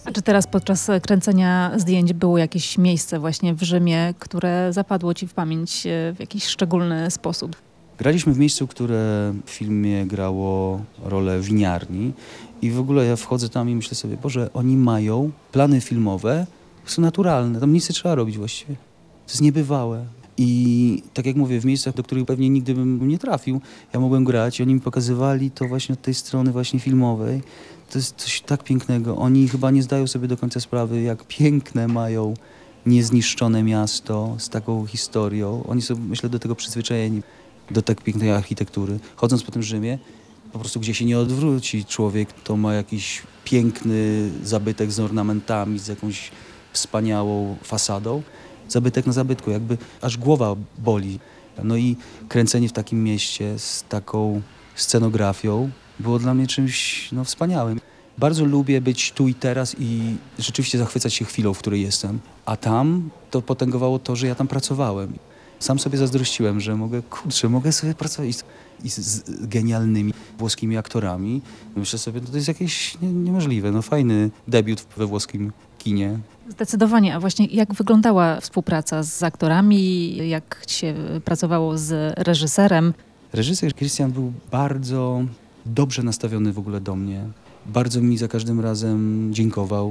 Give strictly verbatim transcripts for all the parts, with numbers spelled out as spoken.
A czy teraz podczas kręcenia zdjęć było jakieś miejsce właśnie w Rzymie, które zapadło ci w pamięć w jakiś szczególny sposób? Graliśmy w miejscu, które w filmie grało rolę winiarni i w ogóle ja wchodzę tam i myślę sobie, Boże, oni mają plany filmowe, są naturalne, tam nic nie trzeba robić właściwie. To jest niebywałe. I tak jak mówię, w miejscach, do których pewnie nigdy bym nie trafił, ja mogłem grać i oni mi pokazywali to właśnie od tej strony właśnie filmowej. To jest coś tak pięknego. Oni chyba nie zdają sobie do końca sprawy, jak piękne mają niezniszczone miasto z taką historią. Oni są, myślę, do tego przyzwyczajeni, do tak pięknej architektury. Chodząc po tym Rzymie, po prostu gdzie się nie odwróci człowiek, to ma jakiś piękny zabytek z ornamentami, z jakąś wspaniałą fasadą. Zabytek na zabytku, jakby aż głowa boli. No i kręcenie w takim mieście z taką scenografią było dla mnie czymś no, wspaniałym. Bardzo lubię być tu i teraz i rzeczywiście zachwycać się chwilą, w której jestem. A tam to potęgowało to, że ja tam pracowałem. Sam sobie zazdrościłem, że mogę, kurczę, mogę sobie pracować i z, z genialnymi włoskimi aktorami. Myślę sobie, no to jest jakieś nie, niemożliwe. No fajny debiut we włoskim kinie. Zdecydowanie. A właśnie jak wyglądała współpraca z aktorami? Jak się pracowało z reżyserem? Reżyser Christian był bardzo dobrze nastawiony w ogóle do mnie. Bardzo mi za każdym razem dziękował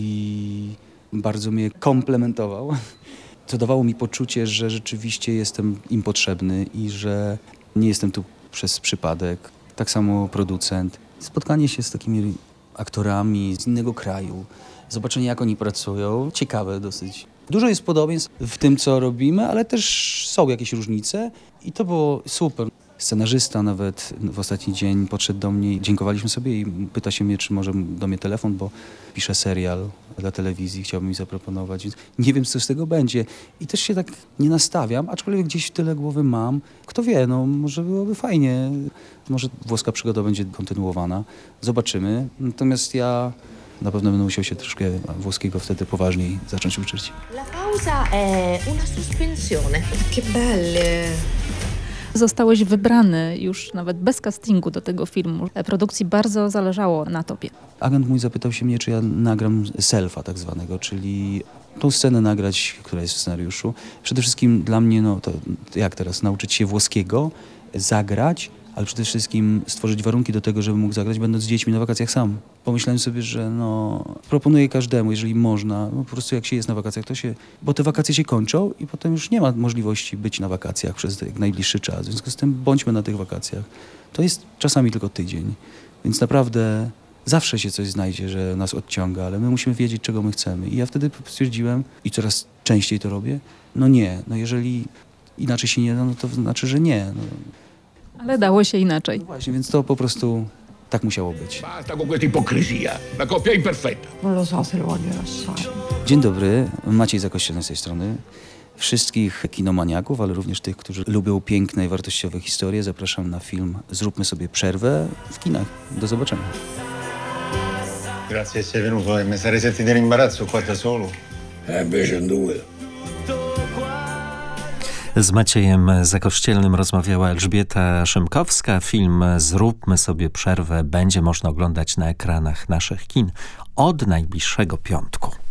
i bardzo mnie komplementował. Co dawało mi poczucie, że rzeczywiście jestem im potrzebny i że nie jestem tu przez przypadek. Tak samo producent. Spotkanie się z takimi aktorami z innego kraju, zobaczenie jak oni pracują, ciekawe dosyć. Dużo jest podobieństw w tym, co robimy, ale też są jakieś różnice i to było super. Scenarzysta nawet w ostatni dzień podszedł do mnie, dziękowaliśmy sobie i pyta się mnie, czy może do mnie telefon, bo piszę serial dla telewizji, chciałbym mi zaproponować, więc nie wiem, co z tego będzie. I też się tak nie nastawiam, aczkolwiek gdzieś w tyle głowy mam. Kto wie, no może byłoby fajnie. Może włoska przygoda będzie kontynuowana. Zobaczymy. Natomiast ja na pewno będę musiał się troszkę włoskiego wtedy poważniej zacząć uczyć. La pausa è una sospensione. Che belle. Zostałeś wybrany już nawet bez castingu do tego filmu. Produkcji bardzo zależało na tobie. Agent mój zapytał się mnie, czy ja nagram selfa tak zwanego, czyli tą scenę nagrać, która jest w scenariuszu. Przede wszystkim dla mnie, no to jak teraz, nauczyć się włoskiego, zagrać, ale przede wszystkim stworzyć warunki do tego, żeby mógł zagrać, będąc z dziećmi na wakacjach sam. Pomyślałem sobie, że no, proponuję każdemu, jeżeli można, no, po prostu jak się jest na wakacjach, to się, bo te wakacje się kończą i potem już nie ma możliwości być na wakacjach przez jak najbliższy czas. W związku z tym bądźmy na tych wakacjach. To jest czasami tylko tydzień, więc naprawdę zawsze się coś znajdzie, że nas odciąga, ale my musimy wiedzieć, czego my chcemy. I ja wtedy stwierdziłem, i coraz częściej to robię, no nie, no jeżeli inaczej się nie da, no to znaczy, że nie. No. Ale dało się inaczej. No właśnie, więc to po prostu tak musiało być. Basta con questa ipocrisia. La coppia è imperfetta. Non lo so se lo voglio lasciare. Dzień dobry, Maciej Zakościelny z tej strony. Wszystkich kinomaniaków, ale również tych, którzy lubią piękne i wartościowe historie, zapraszam na film Zróbmy sobie przerwę w kinach. Do zobaczenia. Grazie di essere venuto. Mi sarei sentito in imbarazzo qua da solo. E invece in due. Z Maciejem Zakościelnym rozmawiała Elżbieta Szymkowska. Film Zróbmy sobie przerwę będzie można oglądać na ekranach naszych kin od najbliższego piątku.